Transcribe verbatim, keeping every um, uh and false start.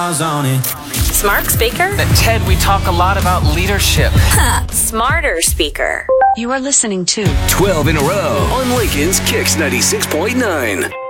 stars on it. Smart speaker? Ted, we talk a lot about leadership. Smarter speaker. You are listening to twelve in a row on Lincoln's Kicks ninety-six point nine.